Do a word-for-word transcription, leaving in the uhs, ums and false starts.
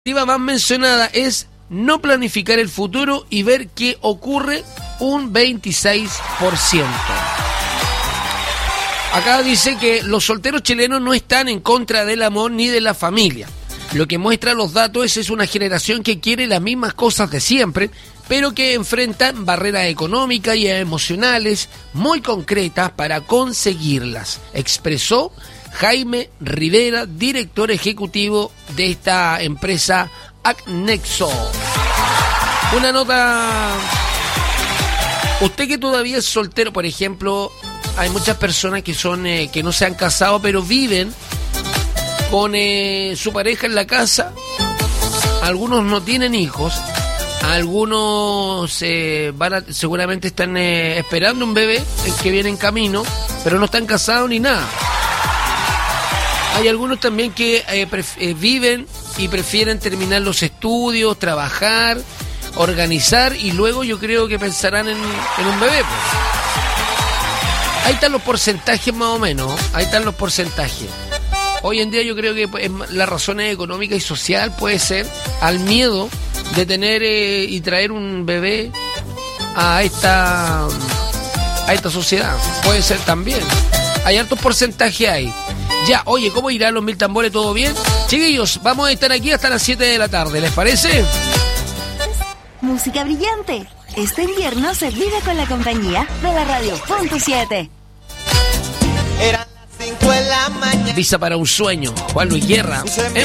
La más mencionada es no planificar el futuro y ver qué ocurre, un veintiséis por ciento. Acá dice que los solteros chilenos no están en contra del amor ni de la familia. Lo que muestran los datos es, es una generación que quiere las mismas cosas de siempre, pero que enfrentan barreras económicas y emocionales muy concretas para conseguirlas, expresó Jaime Rivera, director ejecutivo de esta empresa Acnexo. Una nota. Usted que todavía es soltero, por ejemplo, hay muchas personas que son eh, que no se han casado, pero viven con eh, su pareja en la casa. Algunos no tienen hijos, algunos eh, van a, seguramente están eh, esperando un bebé que viene en camino, pero no están casados ni nada. Hay algunos también que eh, pref- eh, viven y prefieren terminar los estudios, trabajar, organizar y luego yo creo que pensarán en, en un bebé. Pues. Ahí están los porcentajes más o menos, ahí están los porcentajes. Hoy en día yo creo que pues, las razones económicas y social puede ser al miedo de tener eh, y traer un bebé a esta, a esta sociedad. Puede ser también. Hay altos porcentajes ahí. Ya, oye, ¿cómo irán los mil tambores? ¿Todo bien? Chiquillos, vamos a estar aquí hasta las siete de la tarde, ¿les parece? Música brillante. Este invierno se vive con la compañía de la Radio Punto siete. Eran las cinco de la mañana. Visa para un sueño, Juan Luis Guerra.